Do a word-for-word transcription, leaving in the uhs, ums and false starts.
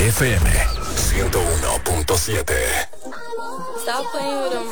F M ciento uno punto siete. Stop playing with them